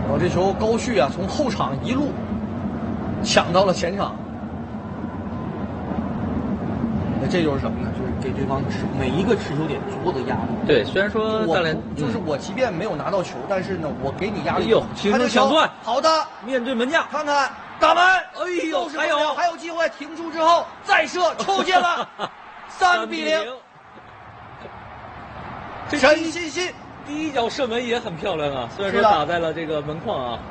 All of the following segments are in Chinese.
我这球高旭啊，从后场一路抢到了前场。那这就是什么呢？就是给对方每一个持球点足够的压力。 对，虽然说大连就是我即便没有拿到球，但是呢，我给你压力。 哎呦，形成抢断， 好的， 面对门将， 看看打门， 哎呦， 还有机会，停住之后再射，抽进了，3比0。陈欣欣第一脚射门也很漂亮啊，虽然说打在了这个门框啊。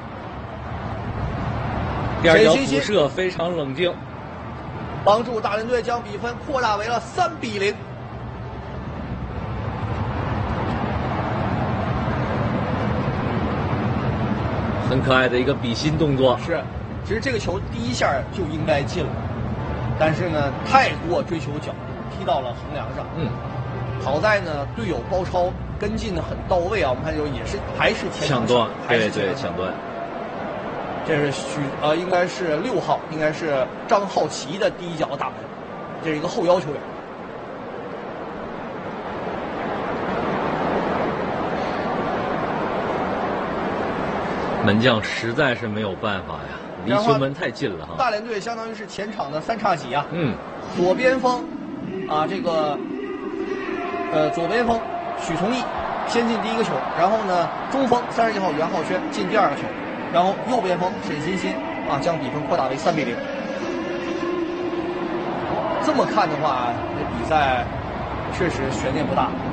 第二脚补射非常冷静， 帮助大连队将比分扩大为了3比0。 很可爱的一个比心动作。 是，其实这个球第一下就应该进了，但是呢，太过追求角度，踢到了横梁上。好在呢，队友包抄跟进的很到位啊。我们看就也是还是前抢断，对，抢断。 这是应该是6号，应该是张浩奇的第一脚打门，这是一个后腰球员。 门将实在是没有办法呀，离球门太近了哈。 大连队相当于是前场的3叉戟啊。左边锋啊，这个左边锋许从义先进第一个球，然后呢，中锋31号袁浩轩进第2个球，然后右边锋沈欣欣啊将比分扩大为3比0。这么看的话，这比赛确实悬念不大。